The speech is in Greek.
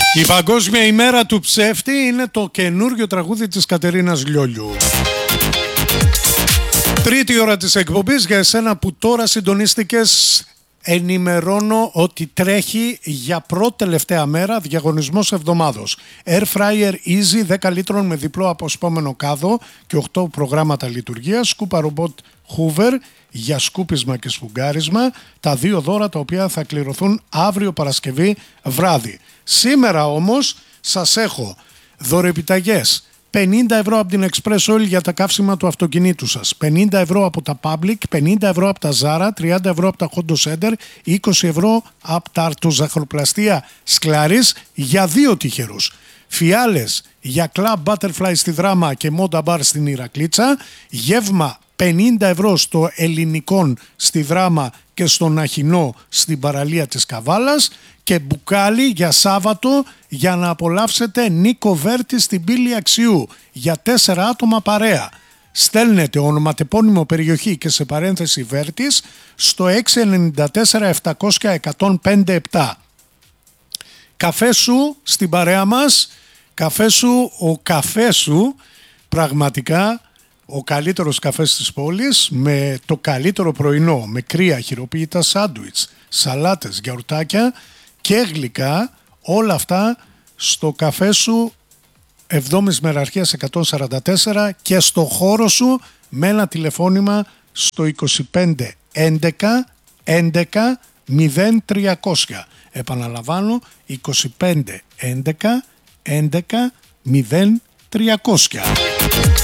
Η Παγκόσμια ημέρα του ψεύτη είναι το καινούριο τραγούδι της Κατερίνας Λιόλιου. Τρίτη ώρα της εκπομπής για εσένα που τώρα συντονίστηκες. Ενημερώνω ότι τρέχει για πρώτη-τελευταία μέρα διαγωνισμός εβδομάδος. Air Fryer Easy 10 λίτρων με διπλό αποσπόμενο κάδο και 8 προγράμματα λειτουργίας. Σκούπα ρομπότ Hoover για σκούπισμα και σφουγγάρισμα. Τα δύο δώρα τα οποία θα κληρωθούν αύριο Παρασκευή βράδυ. Σήμερα όμως σας έχω δωρεπιταγές. 50 ευρώ από την Express Oil για τα καύσιμα του αυτοκινήτου σας, 50 ευρώ από τα Public, 50 ευρώ από τα Zara, 30 ευρώ από τα Hondo Center, 20 ευρώ από τα αρτοζαχροπλαστεία Σκλάρης για δύο τυχερούς. Φιάλες για Club Butterfly στη Δράμα και Moda Bar στην Ηρακλήτσα, γεύμα 50 ευρώ στο Ελληνικόν στη Δράμα και στον Αχινό στην παραλία της Καβάλας και μπουκάλι για Σάββατο για να απολαύσετε Νίκο Βέρτη στην Πύλη Αξιού για 4 άτομα παρέα. Στέλνετε ονοματεπώνυμο περιοχή και σε παρένθεση Βέρτης στο 694 700 1057. Καφέ σου στην παρέα μας, καφέ σου, ο καφέ σου πραγματικά ο καλύτερος καφές της πόλης με το καλύτερο πρωινό, με κρύα, χειροποίητα σάντουιτς, σαλάτες, γιαουρτάκια και γλυκά, όλα αυτά στο καφέ σου 7ης Μεραρχίας 144 και στο χώρο σου με ένα τηλεφώνημα στο 25 11 11 0300. Επαναλαμβάνω 25 11 11 0300.